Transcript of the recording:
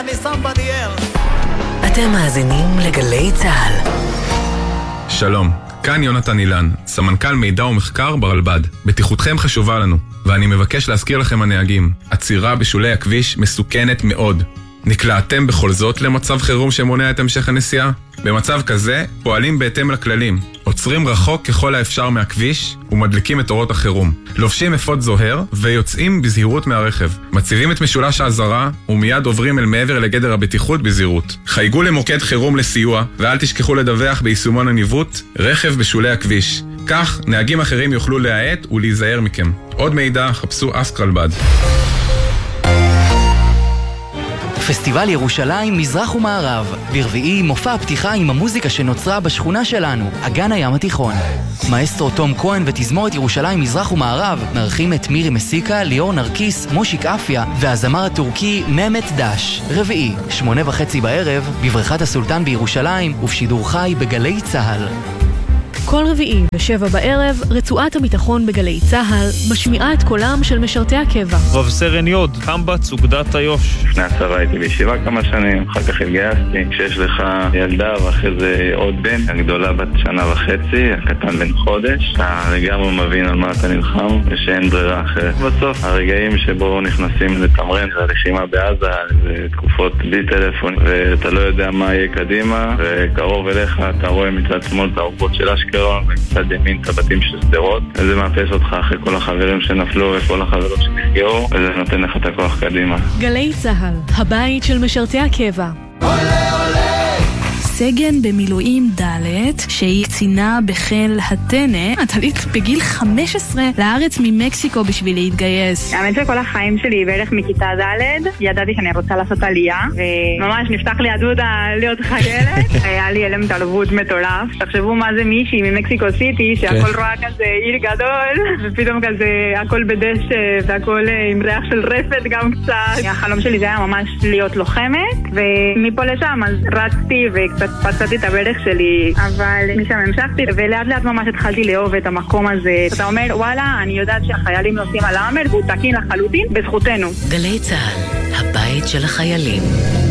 אתם מאזינים לגלי צהל. שלום, כאן יונתן אילן, סמנכ"ל מידע ומחקר ברלב"ד. בטיחותכם חשובה לנו, ואני מבקש להזכיר לכם הנהגים, עצירה בשולי הכביש מסוכנת מאוד. נקלעתם בכל זאת למצב חירום שמונע את המשך הנסיעה? במצב כזה פועלים בהתאם לכללים, עוצרים רחוק ככל האפשר מהכביש ומדליקים את אורות החירום, לובשים אפוד זוהר ויוצאים בזהירות מהרכב, מציבים את משולש האזהרה ומיד עוברים אל מעבר לגדר הבטיחות בזהירות. חייגו למוקד חירום לסיוע ואל תשכחו לדווח ביישומון הניווט רכב בשולי הכביש, כך נהגים אחרים יוכלו להאט ולהיזהר מכם. עוד מידע חפשו אסק רלב"ד. פסטיבל ירושלים מזרח ומערב. ברביעי מופע הפתיחה עם המוזיקה שנוצרה בשכונה שלנו, אגן הים התיכון. מאסטרו תום כהן ותזמורת ירושלים מזרח ומערב מארחים את מירי מסיקה, ליאור נרקיס, מושיק אפיה והזמר הטורקי ממת דש. רביעי, 8:30 בערב, בבריכת הסולטן בירושלים ובשידור חי בגלי צהל. כל רביעי ב7 בערב, רצועת הביטחון בגלי צהל משמיעה את קולם של משרתי הקבע. רב סרן יוד, קמב"ץ אוגדת איו"ש. לפני הצבא הייתי בישיבה כמה שנים, אחר כך התגייסתי. כשיש לך ילדה ואחרי זה עוד בן, הגדולה בת 1.5, הקטן בן חודש, אתה לגמרי מבין על מה אתה נלחם ושאין ברירה אחרת. בסוף הרגעים שבו נכנסים לתמרן, זה הלחימה בעזה, זה תקופות בלי טלפון ואתה לא יודע מה יהיה קדימה, וקרוב אליך אתה רואה מצד שמאל את האורות של אשקלון ומצד ימין את הבתים של סדרות, וזה מאפס אותך אחרי כל החברים שנפלו וכל החברות שנפגעו, וזה נותן לך את הכוח קדימה. גלי צהל, הבית של משרתי הקבע. סגן במילואים ד' שהיא קצינה בחיל הטנא, עלית בגיל 15 לארץ ממקסיקו בשביל להתגייס. האמת שכל החיים שלי בערך מכיתה ד' ידעתי שאני רוצה לעשות עלייה, וממש נפתח לי הדודה להיות חיילת. היה לי אלם תלבות מטורף. תחשבו מה זה מישהי ממקסיקו סיטי שהכל רואה כזה עיר גדול, ופתאום כזה הכל בדשא והכל עם ריח של רפת גם קצת. החלום שלי זה היה ממש להיות לוחמת, ומפה לשם אז רצתי וקצת פצעתי את הברך שלי, אבל משם המשכתי ולאט לאט ממש התחלתי לאהוב את המקום הזה. אתה אומר וואלה, אני יודעת שהחיילים נוסעים על האמר והוא תקין לחלוטין בזכותנו. גלי צהל, הבית של החיילים.